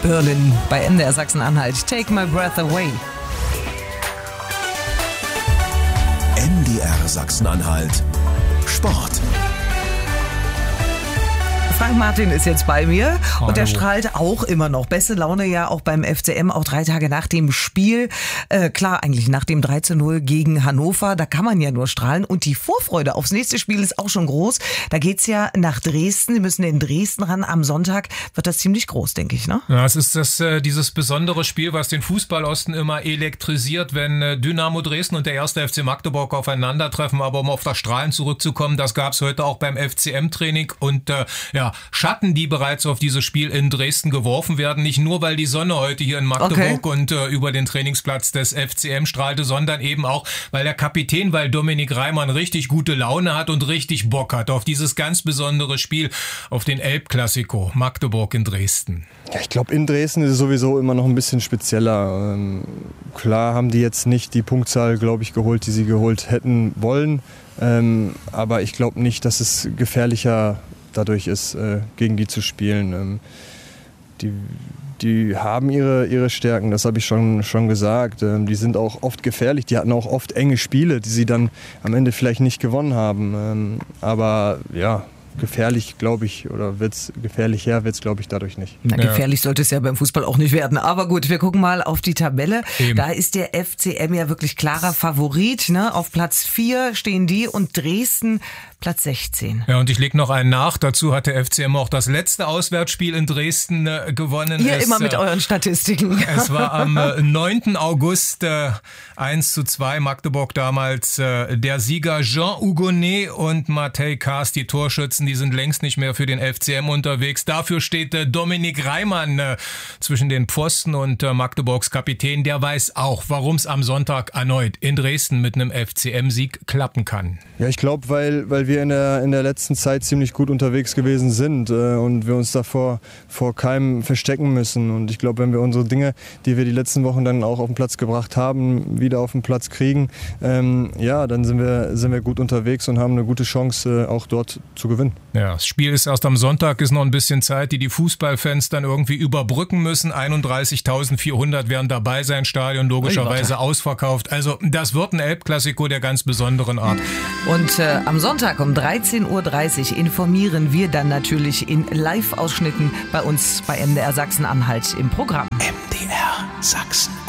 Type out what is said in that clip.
Berlin bei MDR Sachsen-Anhalt. Take my breath away. MDR Sachsen-Anhalt Sport. Frank Martin ist jetzt bei mir und der strahlt auch immer noch. Beste Laune ja auch beim FCM, auch 3 Tage nach dem Spiel. Klar, eigentlich nach dem 3:0 gegen Hannover, da kann man ja nur strahlen. Und die Vorfreude aufs nächste Spiel ist auch schon groß. Da geht's ja nach Dresden. Sie müssen in Dresden ran. Am Sonntag wird das ziemlich groß, denke ich, ne? Ja, es ist dieses besondere Spiel, was den Fußballosten immer elektrisiert, wenn Dynamo Dresden und der 1. FC Magdeburg aufeinandertreffen. Aber um auf das Strahlen zurückzukommen, das gab's heute auch beim FCM-Training. Und Schatten, die bereits auf dieses Spiel in Dresden geworfen werden. Nicht nur, weil die Sonne heute hier in Magdeburg und über den Trainingsplatz des FCM strahlte, sondern eben auch, weil der Kapitän, weil Dominik Reimann richtig gute Laune hat und richtig Bock hat auf dieses ganz besondere Spiel, auf den Elbklassiko Magdeburg in Dresden. Ja, ich glaube, in Dresden ist es sowieso immer noch ein bisschen spezieller. Klar haben die jetzt nicht die Punktzahl, glaube ich, geholt, die sie geholt hätten wollen. Aber ich glaube nicht, dass es gefährlicher dadurch ist, gegen die zu spielen. Die haben ihre Stärken, das habe ich schon gesagt. Die sind auch oft gefährlich, die hatten auch oft enge Spiele, die sie dann am Ende vielleicht nicht gewonnen haben. Aber ja, gefährlich, glaube ich, oder gefährlicher wird es, glaube ich, dadurch nicht. Na, gefährlich sollte es ja beim Fußball auch nicht werden. Aber gut, wir gucken mal auf die Tabelle. Eben. Da ist der FCM ja wirklich klarer Favorit. Ne? Auf Platz 4 stehen die und Dresden Platz 16. Ja, und ich lege noch einen nach. Dazu hat der FCM auch das letzte Auswärtsspiel in Dresden gewonnen. Ihr immer mit euren Statistiken. Es war am 9. August 1:2 Magdeburg damals. Der Sieger Jean Hugonnet und Matej Kars, die Torschützen, die sind längst nicht mehr für den FCM unterwegs. Dafür steht Dominik Reimann zwischen den Pfosten und Magdeburgs Kapitän. Der weiß auch, warum es am Sonntag erneut in Dresden mit einem FCM-Sieg klappen kann. Ja, ich glaube, weil wir in der letzten Zeit ziemlich gut unterwegs gewesen sind und wir uns davor vor keinem verstecken müssen. Und ich glaube, wenn wir unsere Dinge, die wir die letzten Wochen dann auch auf den Platz gebracht haben, wieder auf den Platz kriegen, dann sind wir gut unterwegs und haben eine gute Chance, auch dort zu gewinnen. Ja, das Spiel ist erst am Sonntag, ist noch ein bisschen Zeit, die Fußballfans dann irgendwie überbrücken müssen. 31.400 werden dabei sein, Stadion logischerweise ausverkauft. Also das wird ein Elbklassiko der ganz besonderen Art. Und am Sonntag um 13:30 Uhr informieren wir dann natürlich in Live-Ausschnitten bei uns bei MDR Sachsen-Anhalt im Programm. MDR Sachsen.